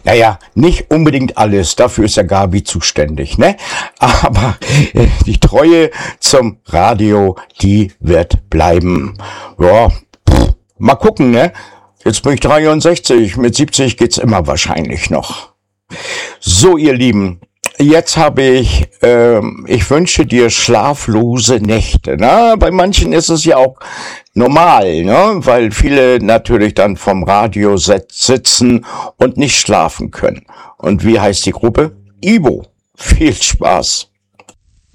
Naja, nicht unbedingt alles, dafür ist ja Gabi zuständig, ne? Aber die Treue zum Radio, die wird bleiben. Ja, mal gucken, ne? Jetzt bin ich 63, mit 70 geht's immer wahrscheinlich noch. So, ihr Lieben, jetzt habe ich wünsche dir schlaflose Nächte. Ne? Bei manchen ist es ja auch normal, ne? Weil viele natürlich dann vom Radio sitzen und nicht schlafen können. Und wie heißt die Gruppe? Ibo. Viel Spaß.